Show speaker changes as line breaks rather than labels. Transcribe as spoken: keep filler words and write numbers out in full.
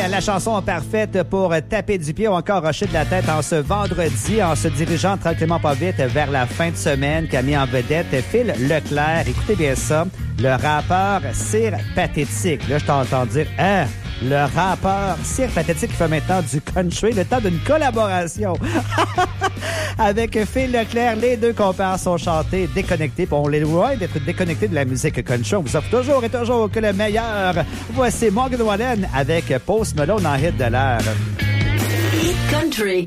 la chanson parfaite pour taper du pied ou encore rocher de la tête en ce vendredi, en se dirigeant tranquillement pas vite vers la fin de semaine qu'a mis en vedette Phil Leclerc. Écoutez bien ça, le rappeur Cire Pathétique. Là, je t'entends dire, hein, le rappeur Cire Pathétique qui fait maintenant du country, le temps d'une collaboration avec Phil Leclerc. Les deux compères sont chantés, déconnectés, puis on les loin d'être déconnectés de la musique country. On vous offre toujours et toujours que le meilleur. Voici Morgan Wallen avec Post Malone en hit de l'air.
Hit Country.